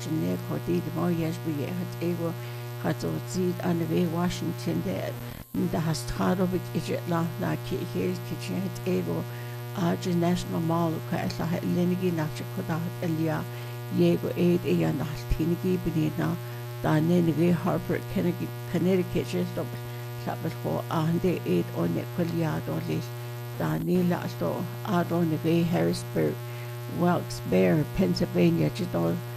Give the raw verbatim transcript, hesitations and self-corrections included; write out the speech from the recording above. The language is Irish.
ne kodi de mo yes bi hat ego hat o zid an the Washington der da hast hard of it la na ki hel kitchen het ego a national mall ka la lenigi na chikoda elia yego aid e an tinigi binina da nenigi Harvard Connecticut just up sabel ho ande aid on ne kwaliado lis da nila sto adon ne Harrisburg Wilkes-Barre Pennsylvania jidol